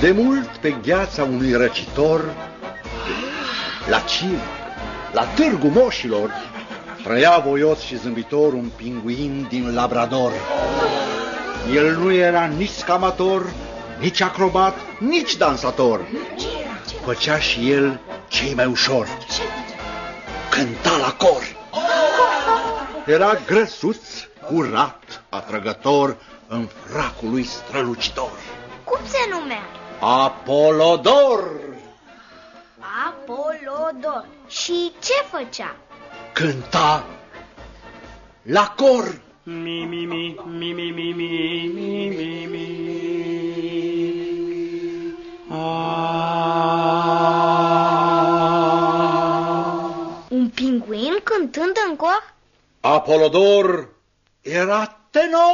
De mult pe gheața unui răcitor, la Cim, la Târgu Moșilor, trăia voios și zâmbitor un pinguin din Labrador. El nu era nici scamator, nici acrobat, nici dansator. Făcea și el ce mai ușor: cânta la cor. Era grăsuț, curat, atrăgător, în fracul lui strălucitor. Cum se numea? Apolodor. Apolodor. Și ce făcea? Cânta la cor. Mi, mi, mi, mi, mi, mi, mi, mi, mi, mi. Un pinguin cântând în cor? Apolodor era tenor.